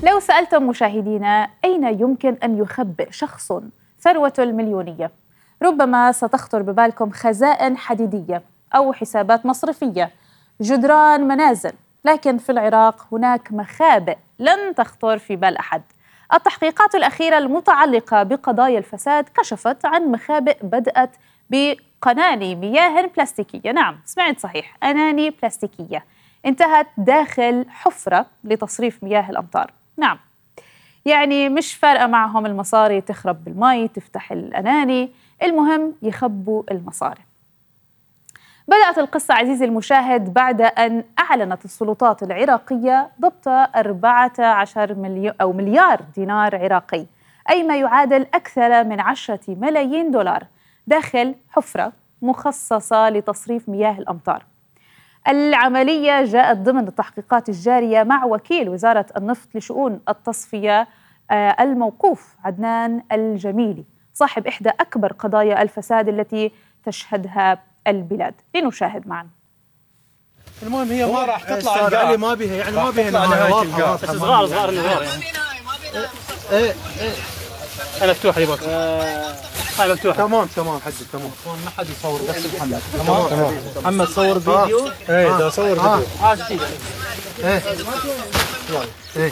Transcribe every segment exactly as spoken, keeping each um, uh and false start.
لو سألتم مشاهدينا أين يمكن أن يخبئ شخص ثروته المليونية، ربما ستخطر ببالكم خزائن حديدية أو حسابات مصرفية، جدران منازل. لكن في العراق هناك مخابئ لن تخطر في بال أحد. التحقيقات الأخيرة المتعلقة بقضايا الفساد كشفت عن مخابئ بدأت بقناني مياه بلاستيكية، نعم سمعت صحيح، أناني بلاستيكية انتهت داخل حفرة لتصريف مياه الأمطار. نعم، يعني مش فارقة معهم المصاري تخرب بالمي تفتح الأناني، المهم يخبوا المصاري. بدأت القصة عزيزي المشاهد بعد أن أعلنت السلطات العراقية ضبط أربعة عشر مليون أو مليار دينار عراقي، أي ما يعادل أكثر من عشرة ملايين دولار، داخل حفرة مخصصة لتصريف مياه الأمطار. العملية جاءت ضمن التحقيقات الجارية مع وكيل وزارة النفط لشؤون التصفية الموقوف عدنان الجميلي، صاحب إحدى أكبر قضايا الفساد التي تشهدها البلاد. لنشاهد معا. المهم هي ما راح تطلع علي، ما بيها يعني ما بيها نهاية واضحة، بس صغار صغار النهار يعني. ايه ايه انا مفتوح لي بك. هاي مفتوحة. تمام تمام حدد تمام. ما حد يصور بس محمد. تمام تمام. محمد صور فيديو. ايه ده صور فيديو. اه جديد. ايه ايه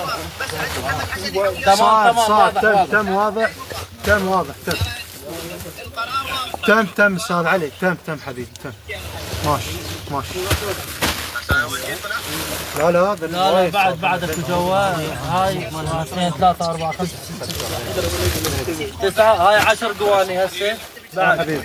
تمام تمام تم تم واضح تم واضح تم تم تم استاذ علي تم تم حبيبي تم ماشي ماشي. لا لا لا لا بعد بعدك الجوال هاي اثنين ثلاثة أربعة خمسة ستة سبعة تسعة هاي عشر قواني هسه بعد حبيبي.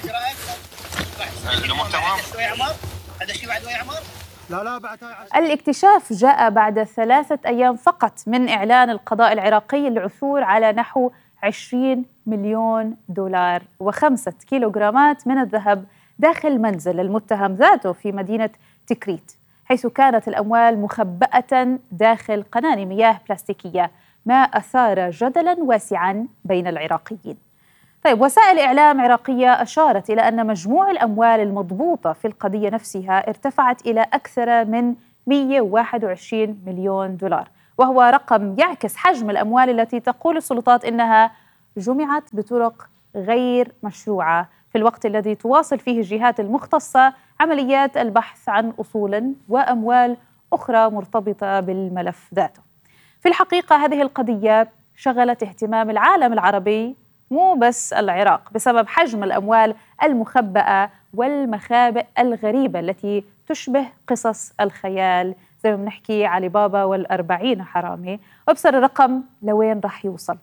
الأمور تمام يا عمر؟ هذا شيء بعد يا عمر؟ لا لا بعد هاي. الاكتشاف جاء بعد ثلاثة أيام فقط من إعلان القضاء العراقي العثور على نحو عشرين مليون دولار وخمسة كيلوغرامات من الذهب داخل منزل المتهم ذاته في مدينة تكريت، حيث كانت الأموال مخبأة داخل قناني مياه بلاستيكية، ما أثار جدلاً واسعاً بين العراقيين. طيب، وسائل إعلام عراقية أشارت إلى أن مجموع الأموال المضبوطة في القضية نفسها ارتفعت إلى أكثر من مئة وواحد وعشرين مليون دولار، وهو رقم يعكس حجم الأموال التي تقول السلطات إنها جمعت بطرق غير مشروعة، في الوقت الذي تواصل فيه الجهات المختصة عمليات البحث عن أصول وأموال أخرى مرتبطة بالملف ذاته. في الحقيقة هذه القضية شغلت اهتمام العالم العربي، مو بس العراق، بسبب حجم الأموال المخبأة والمخابئ الغريبة التي تشبه قصص الخيال، زي ما بنحكي علي بابا والأربعين حرامي، وابصر الرقم لوين رح يوصل.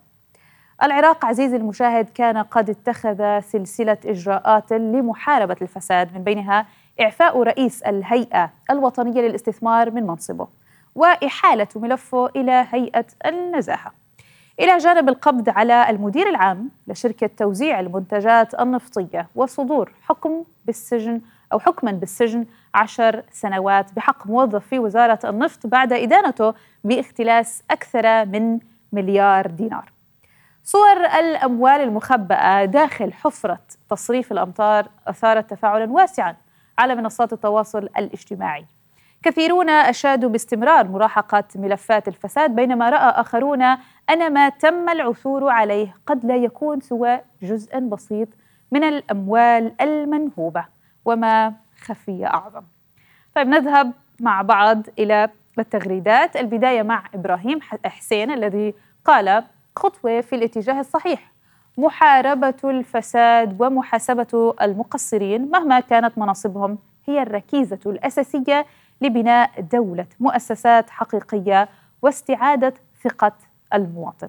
العراق عزيزي المشاهد كان قد اتخذ سلسلة إجراءات لمحاربة الفساد، من بينها إعفاء رئيس الهيئة الوطنية للاستثمار من منصبه وإحالة ملفه إلى هيئة النزاهة، إلى جانب القبض على المدير العام لشركة توزيع المنتجات النفطية وصدور حكم بالسجن أو حكما بالسجن عشر سنوات بحق موظف في وزارة النفط بعد إدانته باختلاس أكثر من مليار دينار. صور الأموال المخبأة داخل حفرة تصريف الأمطار أثارت تفاعلاً واسعاً على منصات التواصل الاجتماعي. كثيرون أشادوا باستمرار مراهقة ملفات الفساد، بينما رأى آخرون أن ما تم العثور عليه قد لا يكون سوى جزء بسيط من الأموال المنهوبة، وما خفي أعظم. طيب، نذهب مع بعض إلى التغريدات، البداية مع إبراهيم حسين الذي قال: خطوة في الاتجاه الصحيح، محاربة الفساد ومحاسبة المقصرين مهما كانت مناصبهم هي الركيزة الأساسية لبناء دولة مؤسسات حقيقية واستعادة ثقة المواطن.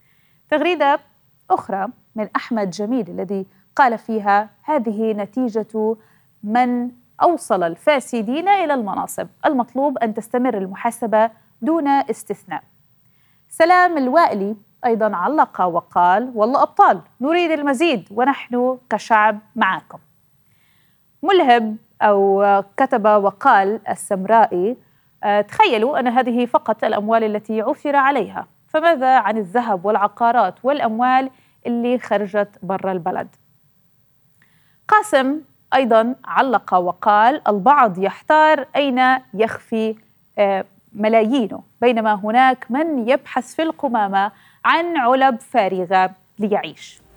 تغريدة أخرى من أحمد جميل الذي قال فيها: هذه نتيجة من أوصل الفاسدين إلى المناصب، المطلوب أن تستمر المحاسبة دون استثناء. سلام الوائلي أيضاً علق وقال: والله أبطال، نريد المزيد ونحن كشعب معكم. ملهب أو كتب وقال السمرائي: تخيلوا أن هذه فقط الأموال التي عثر عليها، فماذا عن الذهب والعقارات والأموال اللي خرجت برا البلد؟ قاسم أيضاً علق وقال: البعض يحتار أين يخفي ملايينه، بينما هناك من يبحث في القمامة عن علب فارغة ليعيش.